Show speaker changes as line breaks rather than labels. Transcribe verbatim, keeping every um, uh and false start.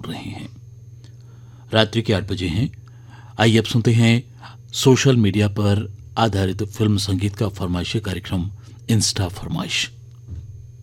रहे हैं। रात्रि के आठ बजे हैं। आइए अब सुनते हैं सोशल मीडिया पर आधारित फिल्म संगीत का फरमाइशी कार्यक्रम इंस्टा फरमाइश।